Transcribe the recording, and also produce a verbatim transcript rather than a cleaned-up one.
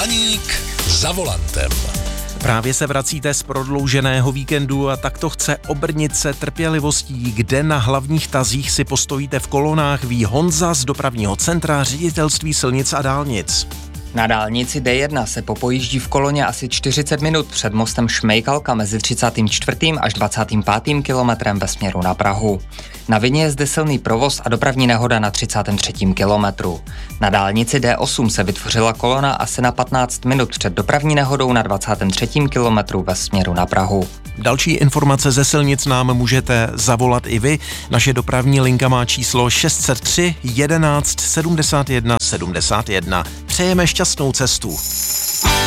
Vaník za volantem. Právě se vracíte z prodlouženého víkendu a tak to chce obrnit se trpělivostí, kde na hlavních tazích si postojíte v kolonách, ví Honza z dopravního centra Ředitelství silnic a dálnic. Na dálnici D jedna se popojíždí v koloně asi čtyřicet minut před mostem Šmejkalka mezi třicátým čtvrtým až dvacátým pátým kilometrem ve směru na Prahu. Na vině je zde silný provoz a dopravní nehoda na třicátém třetím kilometru. Na dálnici D osm se vytvořila kolona asi na patnáct minut před dopravní nehodou na dvacátém třetím kilometru ve směru na Prahu. Další informace ze silnic nám můžete zavolat i vy. Naše dopravní linka má číslo šest set tři jedenáct sedmdesát jedna sedmdesát jedna. Přejeme šťastnou cestu.